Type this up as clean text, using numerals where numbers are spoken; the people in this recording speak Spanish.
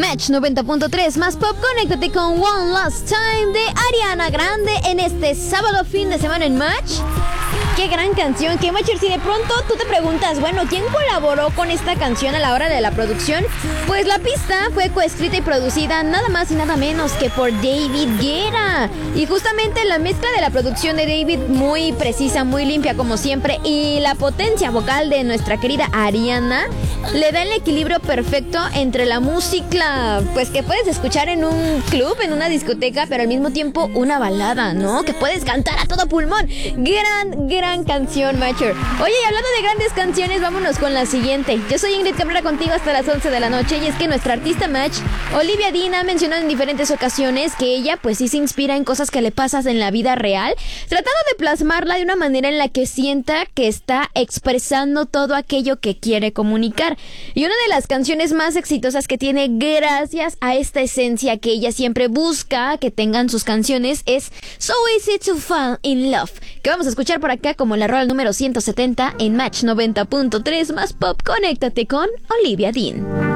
Match 90.3 más pop, conéctate con One Last Time de Ariana Grande en este sábado fin de semana en Match. Qué gran canción, que Matcher, si de pronto tú te preguntas, bueno, ¿quién colaboró con esta canción a la hora de la producción? Pues la pista fue coescrita y producida nada más y nada menos que por David Guetta. Y justamente la mezcla de la producción de David, muy precisa, muy limpia como siempre, y la potencia vocal de nuestra querida Ariana, le da el equilibrio perfecto entre la música, pues que puedes escuchar en un club, en una discoteca, pero al mismo tiempo una balada, ¿no? Que puedes cantar a todo pulmón. Gran canción, Matcher. Oye, y hablando de grandes canciones, vámonos con la siguiente. Yo soy Ingrid Cabrera, contigo hasta las 11 de la noche, y es que nuestra artista Match, Olivia Dean, ha mencionado en diferentes ocasiones que ella pues sí se inspira en cosas que le pasan en la vida real, tratando de plasmarla de una manera en la que sienta que está expresando todo aquello que quiere comunicar. Y una de las canciones más exitosas que tiene gracias a esta esencia que ella siempre busca que tengan sus canciones es So Easy to Fall in Love, que vamos a escuchar por acá como la rola número 170 en Match 90.3 más pop. Conéctate con Olivia Dean.